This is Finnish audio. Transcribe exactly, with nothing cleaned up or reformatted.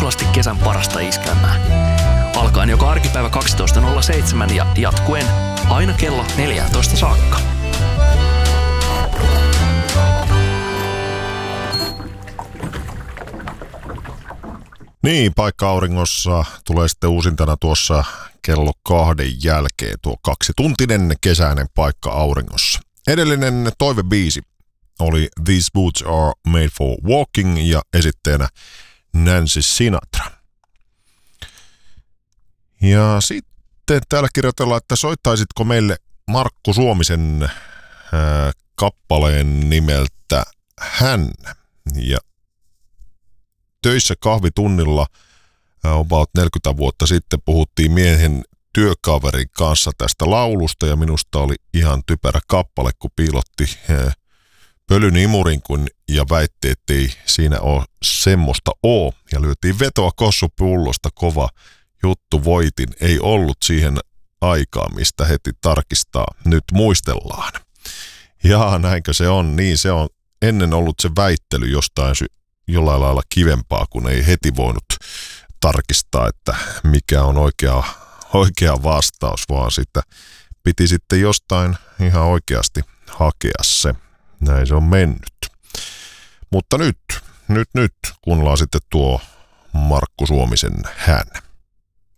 tuplasti kesän parasta iskelmää. Alkaen joka arkipäivä kaksitoista nolla seitsemän ja jatkuen aina kello neljätoista saakka. Niin, Paikka auringossa tulee sitten uusintana tuossa kello kahden jälkeen tuo kaksituntinen kesäinen Paikka auringossa. Edellinen toivebiisi oli These Boots Are Made for Walking ja esitteenä Nancy Sinatra. Ja sitten täällä kirjoitellaan, että soittaisitko meille Markku Suomisen äh, kappaleen nimeltä Hän. Ja töissä kahvitunnilla about neljäkymmentä vuotta sitten puhuttiin miehen työkaverin kanssa tästä laulusta ja minusta oli ihan typerä kappale, kun piilotti pölyn imurin kun, ja väitti, ettei siinä ole semmoista oo. Ja lyötiin vetoa kossupullosta, kova juttu, voitin. Ei ollut siihen aikaa, mistä heti tarkistaa. Nyt muistellaan. Jaa, näinkö se on? Niin se on ennen ollut se väittely jostain sy- jollain lailla kivempaa, kun ei heti voinut tarkistaa, että mikä on oikea, oikea vastaus, vaan sitä piti sitten jostain ihan oikeasti hakea se. Näin se on mennyt. Mutta nyt, nyt, nyt kuunnellaan sitten tuo Markku Suomisen Hän.